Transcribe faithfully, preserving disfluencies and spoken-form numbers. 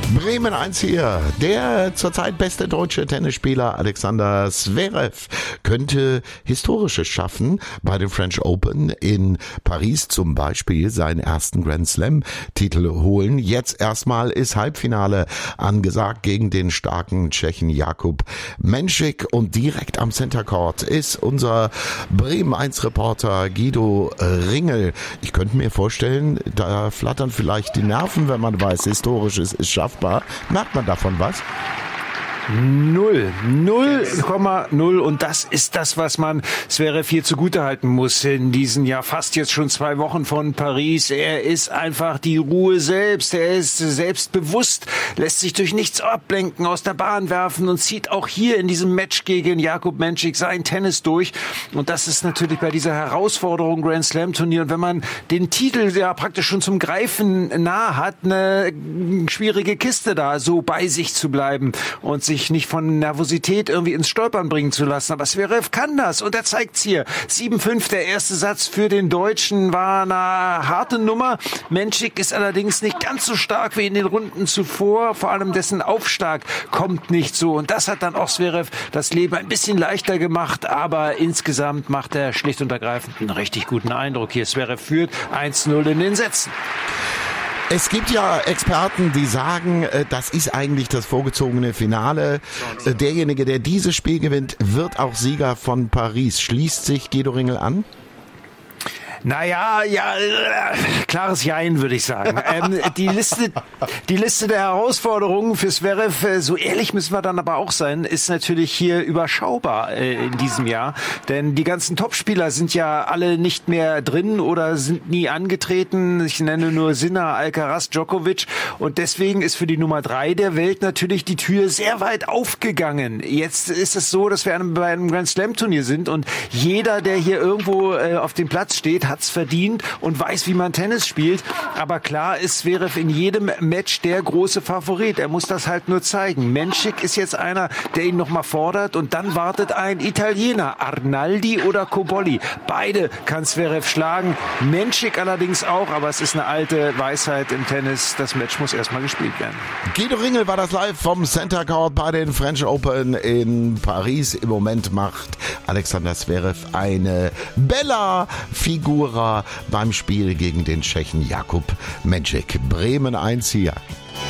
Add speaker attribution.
Speaker 1: Bremen eins hier. Der zurzeit beste deutsche Tennisspieler Alexander Zverev könnte Historisches schaffen bei den French Open in Paris, zum Beispiel seinen ersten Grand Slam Titel holen. Jetzt erstmal ist Halbfinale angesagt gegen den starken Tschechen Jakub Menšík, und direkt am Center Court ist unser Bremen eins Reporter Guido Ringel. Ich könnte mir vorstellen, da flattern vielleicht die Nerven, wenn man weiß, Historisches ist schaffbar. Merkt man davon was?
Speaker 2: Null. null Komma null. Und das ist das, was man Zverev hier zugutehalten muss in diesen ja fast jetzt schon zwei Wochen von Paris. Er ist einfach die Ruhe selbst. Er ist selbstbewusst, lässt sich durch nichts ablenken, aus der Bahn werfen und zieht auch hier in diesem Match gegen Jakub Menšík sein Tennis durch. Und das ist natürlich bei dieser Herausforderung Grand Slam Turnier. Und wenn man den Titel ja praktisch schon zum Greifen nah hat, eine schwierige Kiste da, so bei sich zu bleiben und sich nicht von Nervosität irgendwie ins Stolpern bringen zu lassen. Aber Zverev kann das, und er zeigt's hier. sieben fünf, der erste Satz für den Deutschen, war eine harte Nummer. Menšík ist allerdings nicht ganz so stark wie in den Runden zuvor. Vor allem dessen Aufschlag kommt nicht so. Und das hat dann auch Zverev das Leben ein bisschen leichter gemacht. Aber insgesamt macht er schlicht und ergreifend einen richtig guten Eindruck hier. Zverev führt eins null in den Sätzen.
Speaker 1: Es gibt ja Experten, die sagen, das ist eigentlich das vorgezogene Finale. Derjenige, der dieses Spiel gewinnt, wird auch Sieger von Paris. Schließt sich Guido Ringel an?
Speaker 2: Naja, ja, äh, klares Jein, würde ich sagen. Ähm, die Liste, die Liste der Herausforderungen für Zverev, äh, so ehrlich müssen wir dann aber auch sein, ist natürlich hier überschaubar äh, in diesem Jahr. Denn die ganzen Topspieler sind ja alle nicht mehr drin oder sind nie angetreten. Ich nenne nur Sinner, Alcaraz, Djokovic. Und deswegen ist für die Nummer drei der Welt natürlich die Tür sehr weit aufgegangen. Jetzt ist es so, dass wir bei einem Grand Slam Turnier sind, und jeder, der hier irgendwo äh, auf dem Platz steht, hat's verdient und weiß, wie man Tennis spielt. Aber klar ist Zverev in jedem Match der große Favorit. Er muss das halt nur zeigen. Menšík ist jetzt einer, der ihn nochmal fordert, und dann wartet ein Italiener, Arnaldi oder Cobolli. Beide kann Zverev schlagen. Menšík allerdings auch, aber es ist eine alte Weisheit im Tennis. Das Match muss erstmal gespielt werden.
Speaker 1: Guido Ringel war das live vom Center Court bei den French Open in Paris. Im Moment macht Alexander Zverev eine Bella Figura beim Spiel gegen den Tschechen Jakub Menšík. Bremen eins hier.